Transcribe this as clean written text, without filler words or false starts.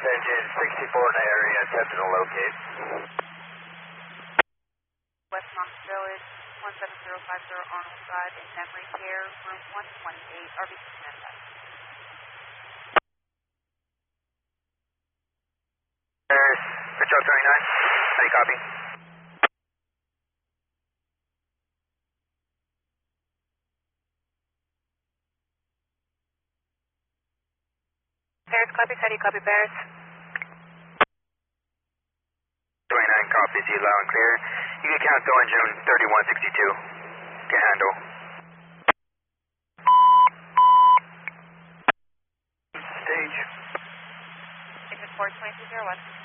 Engine 64 in the area, attempting to locate. West Knox Village, 17050 Arnold Drive in memory care, room 128, RBC standby. Control 29, how do you copy? Paris copy, how do you copy Paris? 29 copies, you loud and clear. You can count the engine 3162. Can handle. Stage. Engine 42201.